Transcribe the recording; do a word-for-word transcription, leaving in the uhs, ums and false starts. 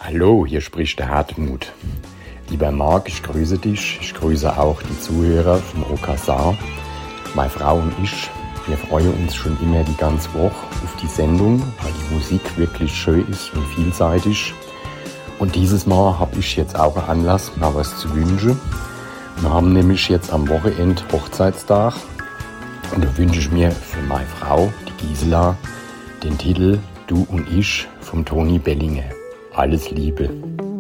Hallo, hier spricht der Hartmut. Lieber Marc, ich grüße dich. Ich grüße auch die Zuhörer vom Okazar. Meine Frau und ich, wir freuen uns schon immer die ganze Woche auf die Sendung, weil die Musik wirklich schön ist und vielseitig. Und dieses Mal habe ich jetzt auch einen Anlass, mal was zu wünschen. Wir haben nämlich jetzt am Wochenende Hochzeitstag und da wünsche ich mir für meine Frau, die Gisela, den Titel Du und ich vom Toni Bellinger. Alles Liebe.